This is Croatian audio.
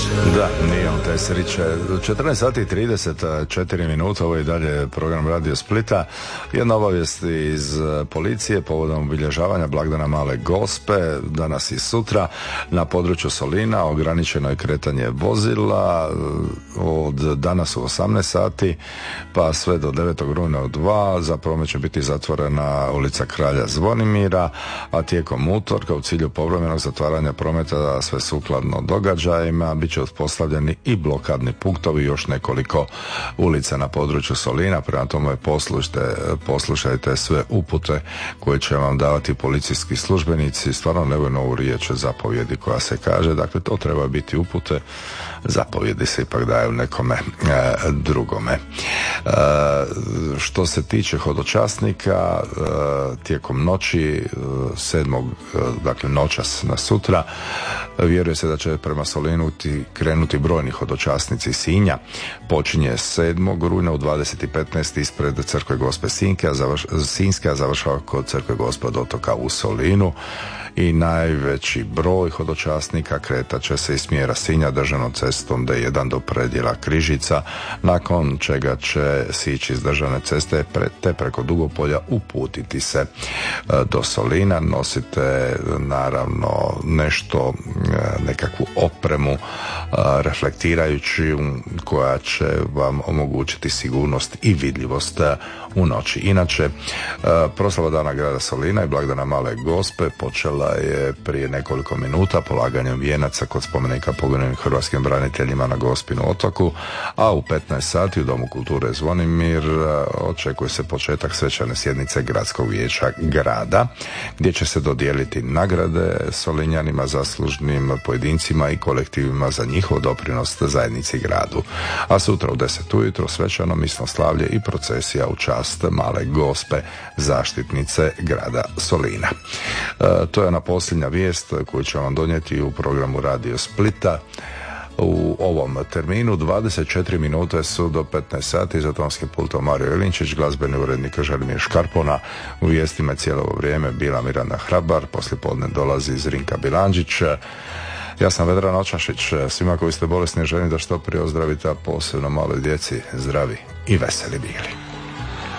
Da, nije on te sriće. 14 sati i 34 minuta, ovo je dalje program Radio Splita. Jedna obavijest iz policije povodom obilježavanja blagdana Male Gospe, danas i sutra na području Solina ograničeno je kretanje vozila od danas u 18 sati pa sve do 9. rujna u 2. Za promet će biti zatvorena ulica Kralja Zvonimira, a tijekom utorka u cilju povremenog zatvaranja prometa sve sukladno događajima bit će uspostavljeni i blokadni punktovi, još nekoliko ulica na području Solina. Prema tome poslušajte sve upute koje će vam davati policijski službenici. Stvarno ne je novu riječ zapovjedi koja se kaže, dakle to treba biti upute, zapovjedi se ipak daju nekome drugome. Što se tiče hodočasnika, tijekom noći 7. dakle noćas na sutra, vjeruje se da će prema Solinu krenuti brojni hodočasnici Sinja. Počinje 7. rujna u 20:15 ispred Crkve Gospe Sinjske, a završava kod Crkve Gospe od Otoka u Solinu. I najveći broj hodočasnika kretat će se iz smjera Sinja državnom cestom D1 do predjela Križica, nakon čega će sići iz državne ceste te preko Dugopolja uputiti se do Solina. Nosite naravno nekakvu opremu reflektirajuću koja će vam omogućiti sigurnost i vidljivost u noći. Inače, proslava Dana grada Solina i blagdana Male Gospe počela je prije nekoliko minuta polaganjem vijenaca kod spomenika poginulim hrvatskim braniteljima na Gospinu otoku, a u 15 sati u Domu kulture Zvonimir očekuje se početak svečane sjednice Gradskog vijeća grada, gdje će se dodijeliti nagrade Solinjanima, zaslužnim pojedincima i kolektivima za njihov doprinos zajednici gradu. A sutra u 10 ujutro svečano misno slavlje i procesija u čast Male Gospe, zaštitnice grada Solina. To je ona posljednja vijest koju ću vam donijeti u programu Radio Splita. U ovom terminu 24 minute su do 15 sati. Za tonskim pultom Mario Jelinčić, glazbeni urednik Želimir Škarpona. U vijestima cijelo ovo vrijeme bila Miranda Hrabar, poslijepodne dolazi Zrinka Bilandžić. Ja sam Vedran Očašić. Svima koji ste bolesni želim da što prije ozdravite, a posebno maloj djeci zdravi i veseli bili.